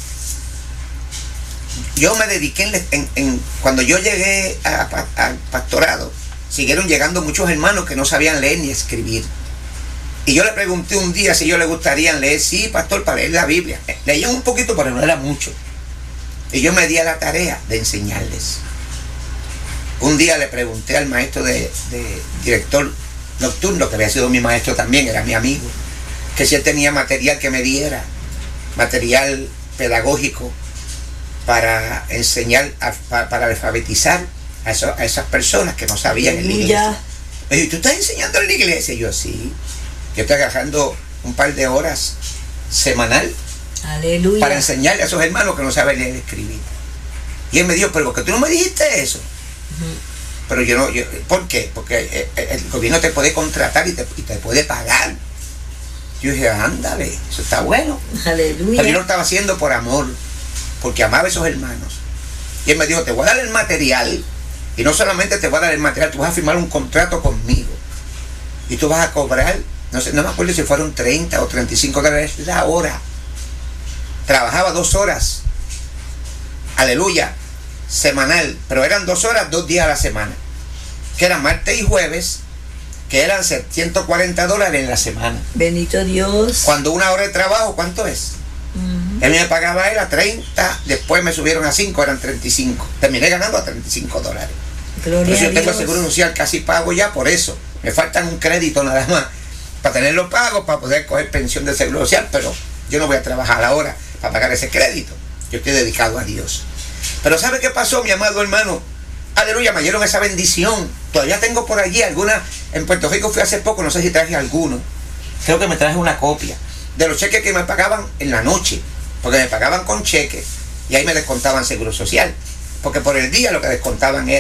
Yo me dediqué, cuando yo llegué al pastorado, siguieron llegando muchos hermanos que no sabían leer ni escribir. Y yo le pregunté un día si ellos les gustaría leer. Sí, pastor, para leer la Biblia. Leían un poquito, pero no era mucho. Y yo me di a la tarea de enseñarles. Un día le pregunté al maestro de director nocturno, que había sido mi maestro también, era mi amigo, que si él tenía material que me diera, material pedagógico para enseñar, para alfabetizar a esas personas que no sabían en la iglesia. Me dijo, ¿tú estás enseñando en la iglesia? Y yo, sí. Yo estoy agarrando un par de horas semanal. Aleluya. Para enseñarle a esos hermanos que no saben leer y escribir. Y él me dijo, pero ¿por qué tú no me dijiste eso? Pero yo no, ¿por qué? Porque el gobierno te puede contratar y te puede pagar. Yo dije, ándale, eso está bueno. Aleluya. Pero yo lo estaba haciendo por amor, porque amaba a esos hermanos. Y él me dijo, te voy a dar el material, y no solamente te voy a dar el material, tú vas a firmar un contrato conmigo. Y tú vas a cobrar, no me acuerdo si fueron 30 o 35 dólares la hora. Trabajaba 2 horas. Aleluya. Semanal, pero eran 2 horas, 2 días a la semana, que eran martes y jueves, que eran 140 dólares en la semana. Bendito Dios. Cuando 1 hora de trabajo, ¿cuánto es? Él me pagaba a 30, después me subieron a 5, eran 35. Terminé ganando a 35 dólares. Gloria a Dios. Yo tengo seguro social, casi pago ya por eso. Me faltan un crédito nada más para tenerlo pago, para poder coger pensión de seguro social, pero yo no voy a trabajar ahora para pagar ese crédito. Yo estoy dedicado a Dios. Pero ¿sabe qué pasó, mi amado hermano? Aleluya, me dieron esa bendición. Todavía tengo por allí alguna. En Puerto Rico fui hace poco, no sé si traje alguno. Creo que me traje una copia de los cheques que me pagaban en la noche, porque me pagaban con cheques y ahí me descontaban seguro social, porque por el día lo que descontaban era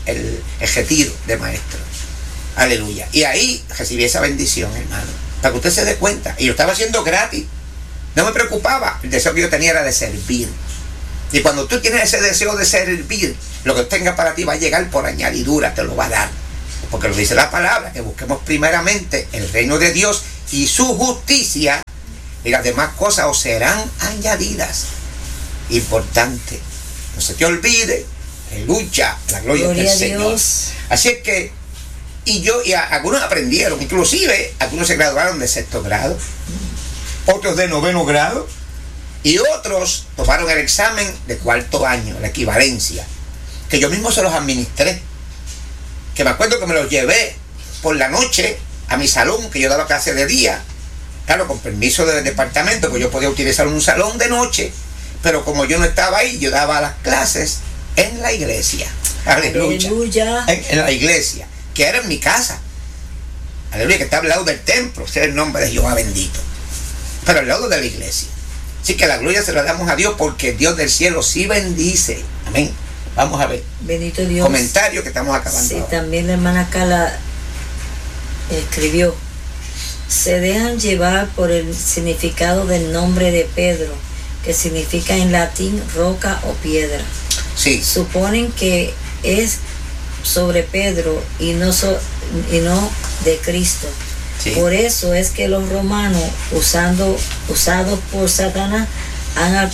el retiro de maestro. Aleluya. Y ahí recibí esa bendición, hermano, para que usted se dé cuenta. Y yo estaba haciendo gratis. No me preocupaba. El deseo que yo tenía era de servir. Y cuando tú tienes ese deseo de servir, lo que tenga para ti va a llegar por añadidura, te lo va a dar. Porque lo dice la palabra, que busquemos primeramente el reino de Dios y su justicia, y las demás cosas os serán añadidas. Importante. No se te olvide. Aleluya. La gloria del Señor. Dios. Así es que, y algunos aprendieron, inclusive algunos se graduaron de 6º grado, otros de 9º grado, y otros tomaron el examen de 4º año, la equivalencia, que yo mismo se los administré. Que me acuerdo que me los llevé por la noche a mi salón, que yo daba clase de día, claro, con permiso del departamento, pues yo podía utilizar un salón de noche, pero como yo no estaba ahí, yo daba las clases en la iglesia. Aleluya. Aleluya. En la iglesia, que era en mi casa. Aleluya, que está al lado del templo, sea el nombre de Jehová bendito. Pero al lado de la iglesia. Así que la gloria se la damos a Dios, porque Dios del cielo sí bendice. Amén. Vamos a ver. Bendito Dios. Comentario que estamos acabando. Sí, ahora. También la hermana Carla escribió: se dejan llevar por el significado del nombre de Pedro, que significa en latín roca o piedra. Sí. Suponen que es sobre Pedro y no de Cristo. Sí. Por eso es que los romanos, usados por Satanás, han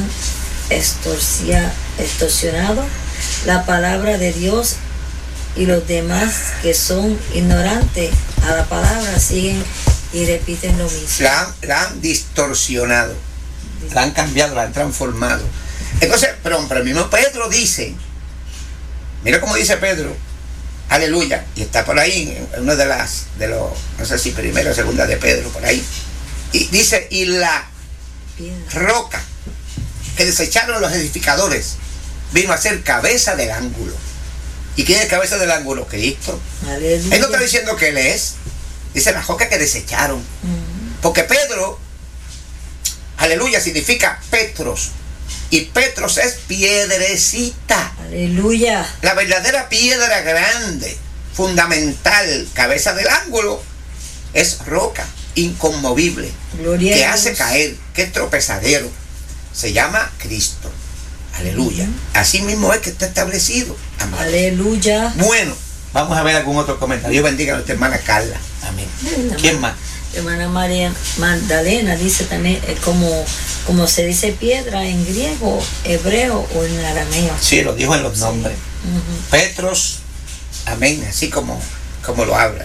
extorsionado la palabra de Dios, y los demás que son ignorantes a la palabra siguen y repiten lo mismo. La han distorsionado, la han cambiado, la han transformado. Entonces, pero el mismo Pedro dice, mira cómo dice Pedro, aleluya, y está por ahí en una de los, no sé si primera o segunda de Pedro, por ahí, y dice, y la roca que desecharon los edificadores vino a ser cabeza del ángulo. ¿Y quién es cabeza del ángulo? Cristo. Aleluya. Él no está diciendo que él es, dice la roca que desecharon. Porque Pedro, aleluya, significa Petros. Y Petros es piedrecita. Aleluya. La verdadera piedra grande, fundamental, cabeza del ángulo, es roca inconmovible. Gloria que hace caer, que es tropezadero. Se llama Cristo. Aleluya. Así mismo es que está establecido. Amado. Aleluya. Bueno, vamos a ver algún otro comentario. Dios bendiga a nuestra hermana Carla. Amén. ¿Quién más? Hermana María Magdalena dice también como se dice piedra en griego, hebreo o en arameo. Sí, lo dijo en los nombres. Petros, amén, así como lo habla.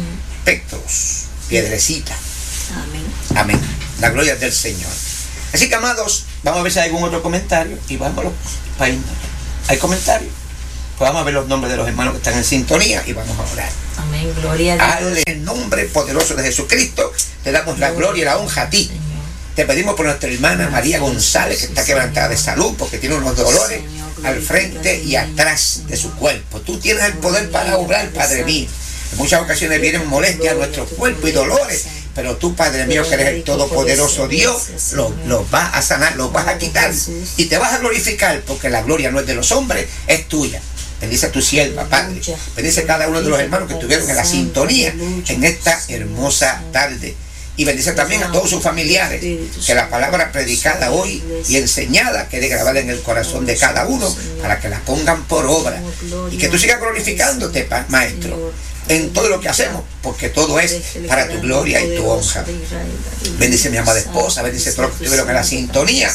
Petros, piedrecita. Amén. Amén. La gloria del Señor. Así que, amados, vamos a ver si hay algún otro comentario y vámonos para irnos. ¿Hay comentarios? Pues vamos a ver los nombres de los hermanos que están en sintonía y vamos a orar. Amén, gloria a Dios. En el nombre poderoso de Jesucristo, te damos la gloria y la honra a ti. Señor. Te pedimos por nuestra hermana María González, que está quebrantada de salud porque tiene unos dolores al frente y atrás de su cuerpo. Tú tienes el poder para obrar, Padre mío. En muchas ocasiones vienen molestias a nuestro cuerpo y dolores, pero tú, Padre mío, que eres el todopoderoso Dios, los vas a sanar, los vas a quitar y te vas a glorificar, porque la gloria no es de los hombres, es tuya. Bendice a tu sierva, Padre. Bendice a cada uno de los hermanos que estuvieron en la sintonía en esta hermosa tarde. Y bendice también a todos sus familiares. Que la palabra predicada hoy y enseñada quede grabada en el corazón de cada uno para que la pongan por obra. Y que tú sigas glorificándote, Maestro, en todo lo que hacemos, porque todo es para tu gloria y tu honra. Bendice a mi amada esposa, bendice a todos los que estuvieron en la sintonía.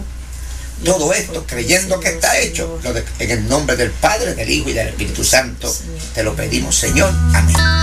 Todo esto creyendo que está hecho, en el nombre del Padre, del Hijo y del Espíritu Santo, te lo pedimos, Señor. Amén.